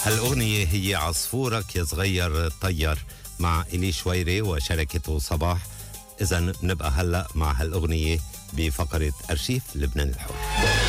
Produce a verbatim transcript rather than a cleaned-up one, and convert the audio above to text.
هالأغنية هي عصفورك يا صغير طير مع إلي شويري وشركته صباح. إذا نبقى هلأ مع هالأغنية بفقرة أرشيف لبنان الحر.